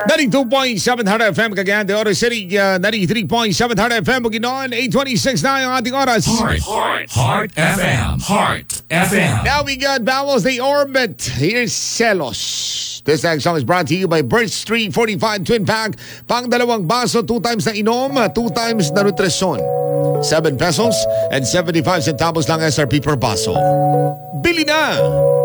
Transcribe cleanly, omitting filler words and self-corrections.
92.7 Heart FM, Cagayan de Oro City, 93.7 Heart FM, Bukidnon, 8:26 na yung ating oras. Heart FM. Heart FM. Now we got Vowels, They Orbit. Here's Celos. This next song is brought to you by Birch Street 45 Twin Pack. Pang dalawang baso, 2 times na inom, 2 times na nutrisyon. 7 pesos and 75 centavos lang SRP per baso. Bili na!